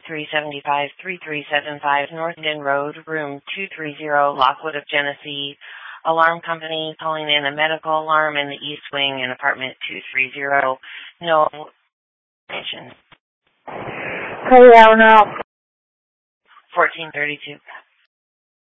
375-3375 North Indian Road, room 230, Lockwood of Genesee. Alarm company calling in a medical alarm in the East Wing in apartment 230. No information. Hey, Eleanor. 1432.